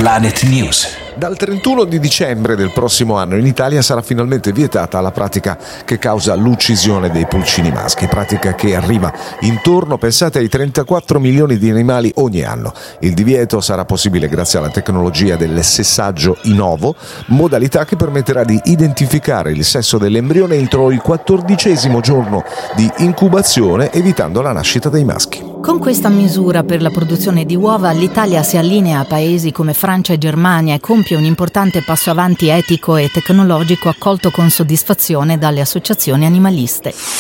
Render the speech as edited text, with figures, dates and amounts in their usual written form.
Planet News. Dal 31 di dicembre del prossimo anno in Italia sarà finalmente vietata la pratica che causa l'uccisione dei pulcini maschi, pratica che arriva intorno, pensate, ai 34 milioni di animali ogni anno. Il divieto sarà possibile grazie alla tecnologia del sessaggio in ovo, modalità che permetterà di identificare il sesso dell'embrione entro il 14° giorno di incubazione, evitando la nascita dei maschi. Con questa misura per la produzione di uova l'Italia si allinea a paesi come Francia e Germania e compie un importante passo avanti etico e tecnologico accolto con soddisfazione dalle associazioni animaliste.